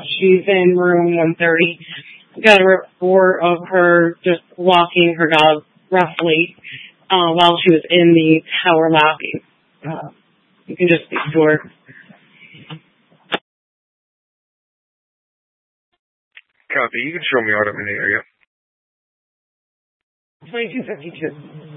She's in room 130. Got a report of her just walking her dog roughly while she was in the tower lobby. You can just speak to her. Copy. You can show me out up in the area. 2252.